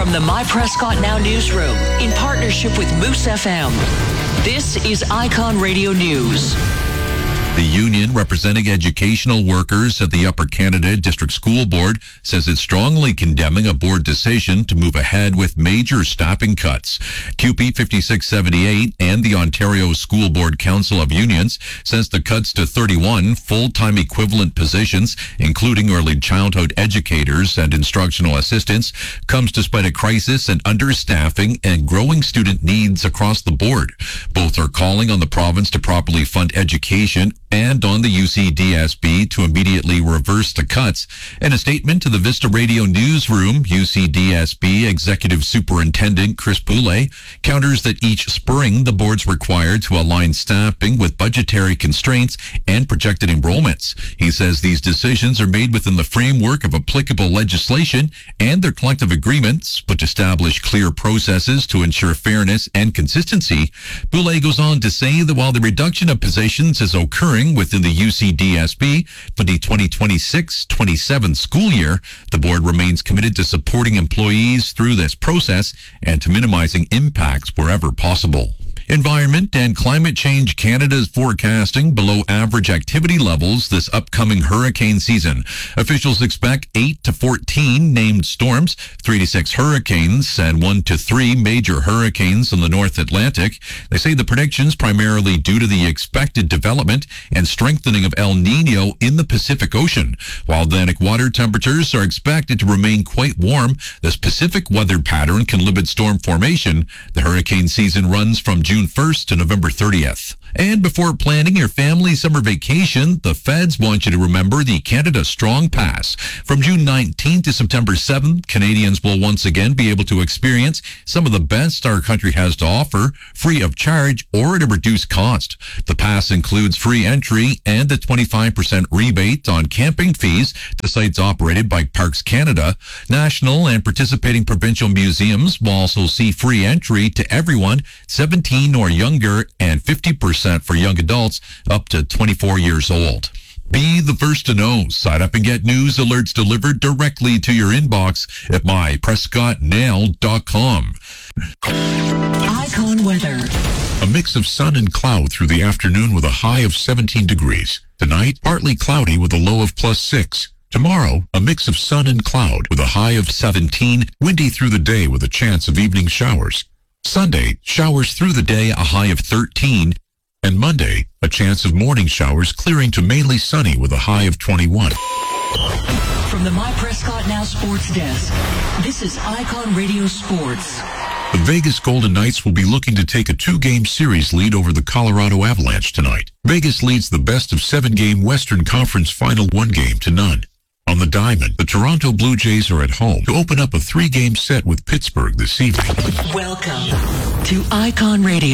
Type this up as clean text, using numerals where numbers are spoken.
From the My Prescott Now newsroom, in partnership with Moose FM, this is Icon Radio News. The union representing educational workers at the Upper Canada District School Board says it's strongly condemning a board decision to move ahead with major staffing cuts. QP 5678 and the Ontario School Board Council of Unions says the cuts to 31 full-time equivalent positions, including early childhood educators and instructional assistants, comes despite a crisis in understaffing and growing student needs across the board. Both are calling on the province to properly fund education and on the UCDSB to immediately reverse the cuts. In a statement to the Vista Radio newsroom, UCDSB Executive Superintendent Chris Boulay counters that each spring the board's required to align staffing with budgetary constraints and projected enrollments. He says these decisions are made within the framework of applicable legislation and their collective agreements, which establish clear processes to ensure fairness and consistency. Boulay goes on to say that while the reduction of positions is occurring within the UCDSB for the 2026-27 school year, the board remains committed to supporting employees through this process and to minimizing impacts wherever possible. Environment and Climate Change Canada is forecasting below average activity levels this upcoming hurricane season. Officials expect 8 to 14 named storms, 3 to 6 hurricanes, and 1 to 3 major hurricanes in the North Atlantic. They say the predictions primarily due to the expected development and strengthening of El Nino in the Pacific Ocean. While Atlantic water temperatures are expected to remain quite warm, this Pacific weather pattern can limit storm formation. The hurricane season runs from June 1st to November 30th. And before planning your family summer vacation, the feds want you to remember the Canada Strong Pass. From June 19th to September 7th, Canadians will once again be able to experience some of the best our country has to offer, free of charge or at a reduced cost. The pass includes free entry and a 25% rebate on camping fees to sites operated by Parks Canada. National and participating provincial museums will also see free entry to everyone 17 or younger and 50% for young adults up to 24 years old. Be the first to know. Sign up and get news alerts delivered directly to your inbox at myprescottnow.com. Icon weather. A mix of sun and cloud through the afternoon with a high of 17 degrees. Tonight, partly cloudy with a low of +6. Tomorrow, a mix of sun and cloud with a high of 17, windy through the day with a chance of evening showers. Sunday, showers through the day, a high of 13. And Monday, a chance of morning showers clearing to mainly sunny with a high of 21. From the My Prescott Now Sports Desk, this is Icon Radio Sports. The Vegas Golden Knights will be looking to take a 2-game series lead over the Colorado Avalanche tonight. Vegas leads the best of 7-game Western Conference Final 1-0. On the diamond, the Toronto Blue Jays are at home to open up a 3-game set with Pittsburgh this evening. Welcome to Icon Radio.